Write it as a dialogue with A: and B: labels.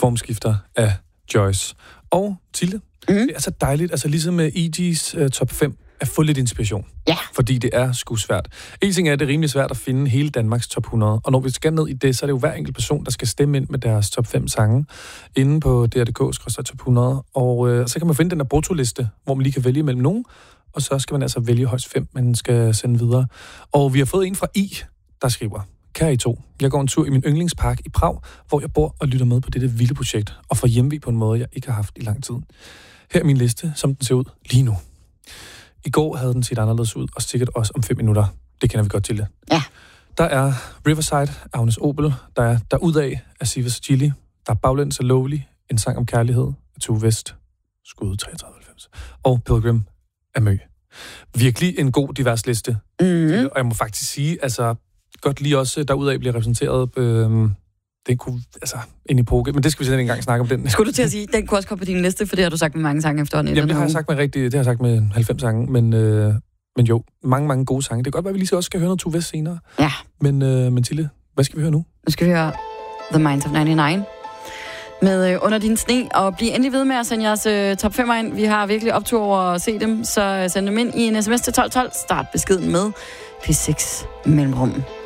A: Formskifter af Joyce. Og Tilde, det er så dejligt, altså ligesom med EG's top 5, at få lidt inspiration.
B: Ja.
A: Fordi det er sgu svært. En ting er, at det er rimelig svært at finde hele Danmarks top 100. Og når vi skal ned i det, så er det jo hver enkelt person, der skal stemme ind med deres top 5 sange inde på dr.dk/top 100. Og så kan man finde den der brutoliste, hvor man lige kan vælge mellem nogen. Og så skal man altså vælge højst 5, man skal sende videre. Og vi har fået en fra I, der skriver: Kære I2, jeg går en tur i min yndlingspark i Prag, hvor jeg bor og lytter med på dette vilde projekt, og får hjemve på en måde, jeg ikke har haft i lang tid. Her er min liste, som den ser ud lige nu. I går havde den set anderledes ud, og sikkert også om 5 minutter. Det kender vi godt til det.
B: Ja. Der
A: er Riverside, Agnes Obel. Der er Derudad af Sivas Chili. Der er Baglæns af Lovely, en sang om kærlighed af Tue West, skud 93. Og Pilgrim af Mø. Virkelig en god divers liste. Og jeg må faktisk sige, altså godt lige også Derudad bliver repræsenteret. Den kunne, altså, en epoke, men det skal vi selv engang snakke om den.
B: Skulle du til at sige, den kunne også komme på din liste, for det har du sagt med mange sange efterhånden.
A: Jamen, det har jeg sagt med det har jeg sagt med 90 sange, men jo, mange gode sange. Det kan godt være, at vi lige også skal høre noget Tue West senere.
B: Ja.
A: Men Tilde, hvad skal vi høre nu?
B: Nu skal vi høre The Minds of 99 med Under din sne, og bliv endelig ved med at sende jeres top 5 ind. Vi har virkelig optur over at se dem, så send dem ind i en sms til 1212. Start beskeden med P6 mellemrum.